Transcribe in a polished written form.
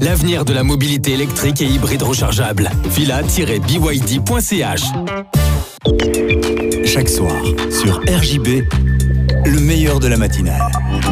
L'avenir de la mobilité électrique et hybride rechargeable. Villa-byd.ch. Chaque soir, sur RJB, le meilleur de la matinale.